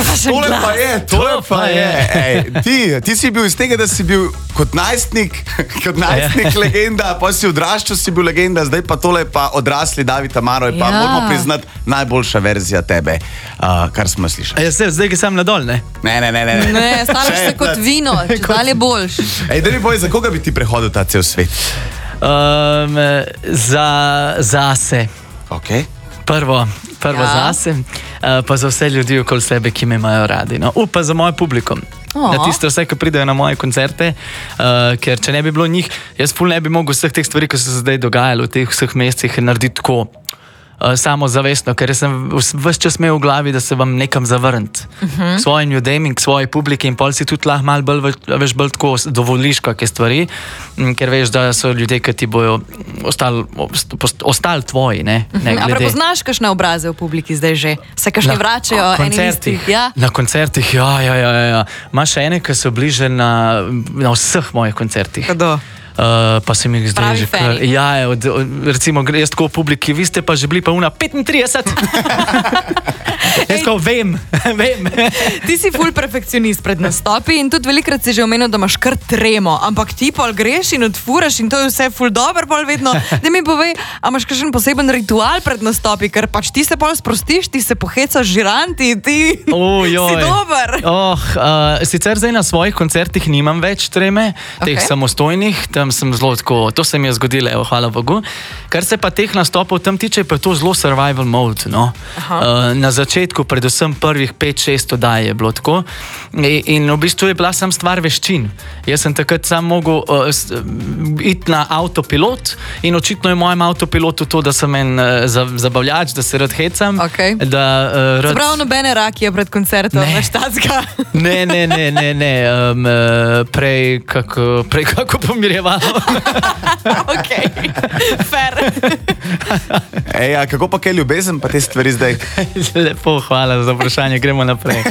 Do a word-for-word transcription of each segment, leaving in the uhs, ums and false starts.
Tole pa je, tole pa je. Ej, ti, ti si bil iz tega, da si bil kot najstnik, kot najstnik legenda, pa si odraščal, si bil legenda, zdaj pa tole pa odrasli David Amaro je pa, ja. moramo priznati, najboljša verzija tebe, uh, kar smo slišali. Ja, zdaj, zdaj ki sem nadol, ne? Ne, ne, ne, ne. Ne, stavljaš se kot vino, če dalje boljš. Ej, da mi boj, za koga bi ti prehodil ta cel svet? Um, za, zase. Ok. Prvo, prvo ja. zase, uh, pa za vse ljudi okoli sebe, ki me imajo radi. No. Upa za mojo publiko. Oh. Na tiste vse, ki pridejo na moje koncerte, uh, ker če ne bi bilo njih, jaz ful ne bi mogel vseh teh stvari, ki so se zdaj dogajali v teh vseh mesecih, narediti tako. Uh, samozavestno, ker sem ves čas imel v glavi, da se vam nekam zavrniti. Uh-huh. K svojim ljudem in k svoji publiki in pol si tudi lahko malo bolj, veš, bolj tako dovoliš kakšne stvari, m, ker veš, da so ljudje, ki ti bojo ostali ostal tvoji, ne? ne uh-huh. A prepoznaš kakšne obraze v publiki zdaj že? Se kakšne vračajo eni istih? Ja? Na koncertih, ja, ja, ja, ja. Imaš ene, ki so bliže na, na vseh mojih koncertih. Kdo? Uh, pa se mi zdaj Pravi že kar, ja, od, od, recimo jaz tako v publiki, vi ste pa že bili pa una petintrideset. Jaz tako vem, vem. Ti si ful perfekcionist pred nastopi in tudi velikrat si že omenil, da imaš kar tremo, ampak ti pol greš in odfuraš in to je vse ful dober pol vedno. Da mi povej, a imaš kakšen poseben ritual pred nastopi, ker pač ti se pol sprostiš, ti se pohecaš žiranti, ti oh, si dober. Oh, uh, sicer zdaj na svojih koncertih nimam več treme, okay. teh samostojnih, tam sem zelo tako, to se mi je zgodilo, evo, hvala Bogu. Kar se pa teh nastopov tam tiče, pa je to zelo survival mode, no. Uh, na začetku, predvsem prvih pet šest oddaj je bilo tako. In, in v bistvu je bila sam stvar veščin. Jaz sem takrat sam mogel uh, iti na avtopilot in očitno je mojem avtopilotu to, da sem en uh, zabavljač, da se rad hecam. Okay. Da, uh, rad... Zaprav nobene rakije pred koncertom, veš tacka. Ne, ne, ne, ne, ne. Um, prej kako, prej kako pomirjeva. Ok, fair. Ej, a kako pa kaj ljubezen pa te stvari zdaj? Lepo, hvala za vprašanje, gremo naprej.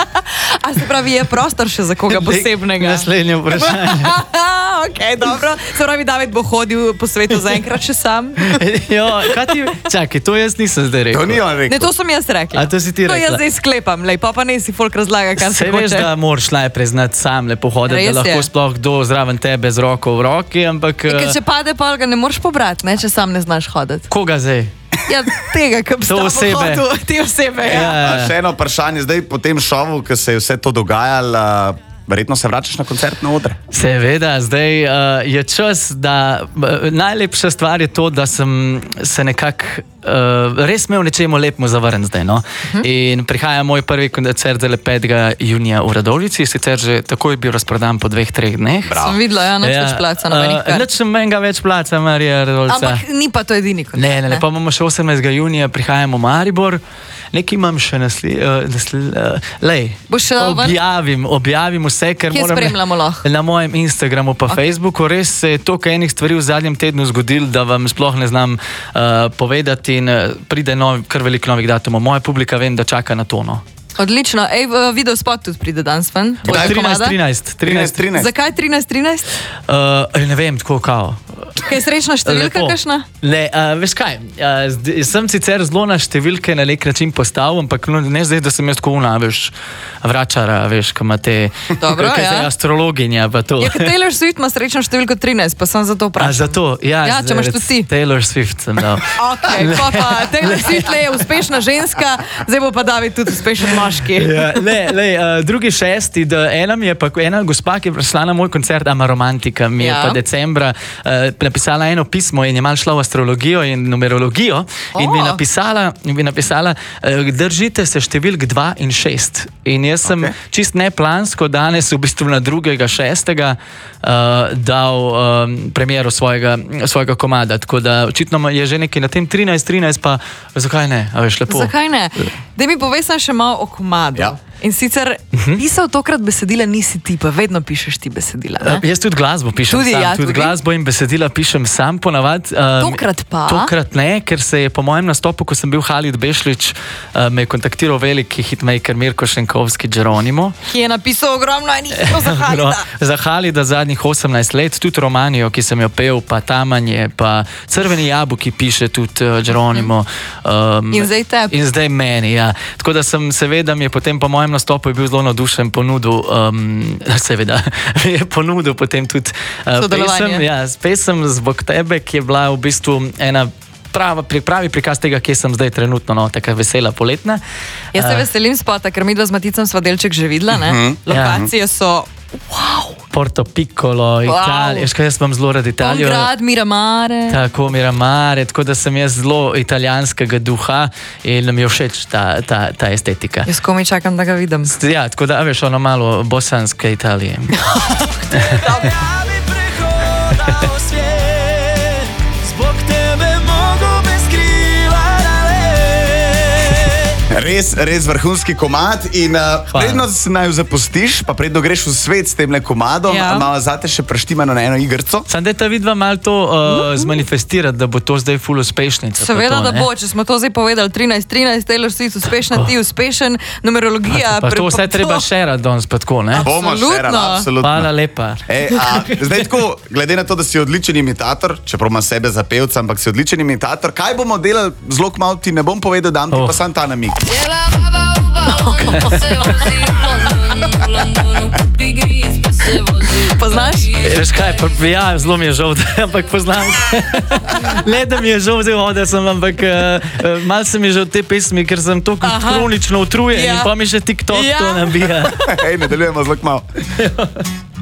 A se pravi, je prostor še za koga posebnega? Naslednje vprašanje. Ok, dobro. Se pravi, David bo hodil po svetu zaenkrat še sam? Jo, kaj ti... Čakaj, to jaz nisem zdaj rekel. To ni on rekel. Ne, to sem jaz rekla. A to si ti rekla? To jaz zdaj sklepam, lej, pa pa ne si folk razlaga, kar se, se hoče. Se veš, da moraš najprej znati sam lepo hoditi, da lahko je. Sploh kdo zraven tebe z roko v roki, ampak... E, če pade, pa ga ne moreš pobrati, ne, če sam ne znaš hoditi. Koga zdaj? Ja, tega, ki bi to stavil hodu, ti osebe, ja. Ja, ja. Še eno vprašanje, zdaj po tem šovu, ki se je vse to dogajalo, verjetno se vračaš na koncert na oder? Seveda, zdaj uh, je čas, da uh, najlepša stvar je to, da sem se nekako uh, res imel nečemu lepmu zavrniti zdaj, no? Uh-huh. In prihaja moj prvi koncert zdaj petega junija v Radovljici, sicer že takoj bil razprodan po dveh, treh dneh. Bravo. Sem videla, ja, noč ja, več placa na menih kar. Nič menga več placa, Marija Radovljica. Ampak ni pa to edini koncert. Ne, ne, ne, pa imamo še osemnajstega junija, prihajamo v Maribor. Nekaj imam še nasli, uh, nasli, uh, lej, objavim, objavim vse, ker Kje moram spremljamo lahko? Na mojem Instagramu pa okay. Facebooku. Res se je toliko enih stvari v zadnjem tednu zgodil, da vam sploh ne znam uh, povedati in uh, pride nov, kar veliko novih datumov. Moja publika vem, da čaka na to, no. Odlično. Ej, video spot tudi pride danes ven. trinajst trinajst trinajst. Zakaj trinajst trinajst? Uh, ne vem, tako kao. Kaj je srečna številka kakšna? Ne, uh, veš kaj, uh, sem sicer zelo na številke na nek način postavil, ampak no, ne zdaj, da sem jaz tako una, veš, vračara, veš, ko ima te Dobro, kaj ja. se astrologinja pa to. Ja, Taylor Swift ima srečno številko trinajst, pa sem zato vprašal. A zato, ja. Ja, če imaš tudi ti. Taylor Swift sem dal. Ok, pa pa Taylor Swift le je uspešna ženska, zdaj bo pa David tudi uspešen moški. Ja, le, le, uh, drugi šesti, da ena mi je pa, ena gospa, ki je prišla na moj koncert, Ama Romantika, mi je ja. pa decembra uh, napisala eno pismo in je malo šla v astrologijo in numerologijo oh. in mi je napisala, in mi je napisala uh, držite se številk dva in šest. In jaz sem okay. čist neplansko danes v bistvu na drugega šestega uh, dal um, premiero svojega, svojega komada, tako da očitno je že nekaj na tem trinajst trinajst, pa zakaj ne, a veš, lepo. Zakaj ne? Da mi povej sem še malo o komadu. Ja. In sicer -hmm. Pisal tokrat besedila nisi ti, pa vedno pišeš ti besedila. Ne? Uh, jaz tudi glasbo pišem tudi, sam. ja, tudi, tudi glasbo in besedila pišem sam ponavad. Um, tokrat pa? Tokrat ne, ker se je po mojem nastopu, ko sem bil Halid Bešlič, uh, me je kontaktiral veliki hitmaker Mirko Šenkovski Geronimo. Ki je napisal ogromno enih za Halida. Za Halida zadnjih osemnajst let, tudi Romanijo, ki sem jo pel, pa Tamanje, pa Crveni jabuki piše tudi uh, Geronimo. Um, in zdaj tebi. In zdaj meni, ja. Tako da sem seveda mi je potem po mojem nastopu je bil zelo navdušen ponudil, um, seveda, je ponudil potem tudi uh, pesem, ja, pesem Zbog tebe, ki je bila v bistvu ena prava, pravi prikaz tega, kje sem zdaj trenutno, no, taka vesela poletna. Jaz se uh, veselim spota, ker mi dva z Maticom sva delček že videla, ne? Uh -huh. Lokacije so wow. Porto Piccolo, wow. Italija, škaj jaz vam zelo rad Italijo. Grad, Miramare. Tako, Miramare, tako da sem jaz zelo italijanskega duha in mi je všeč ta, ta, ta estetika. Jaz komi čakam, da ga vidim. Ja, tako da veš ono malo bosanske Italije. Res, res vrhunski komad in uh, predno se naj zapustiš, pa predno greš v svet s temle komadom, ja. Malo zate še preštimano na eno igrico. Sam da ta vidva malo to uh, uh-huh. zmanifestirati, da bo to zdaj ful uspešnica. Seveda, to, da bo, če smo to zdaj povedali, trinajst trinajst, Taylor Swift uspešna, oh. ti uspešen, numerologija. Pa to vse treba šerati danes pa tako, ne? Bomo šerali, absolutno. Hvala lepa. E, a, zdaj tako, glede na to, da si odličen imitator, čeprav ima sebe za pevca, ampak si odličen imitator, kaj bomo delali, zelo kmalo ti ne bom povedal, dam ti oh. pa sam ta namig. Poznaš? Veš kaj, pa, ja, zelo mi je žal, ampak poznam. Le da mi je žal zdaj, da sem, ampak uh, malo se mi je žal te pesmi, ker sem tako kronično utrujen ja. in pa mi še TikTok ja. to nabija. Hej, nadaljujemo zelo kmalo.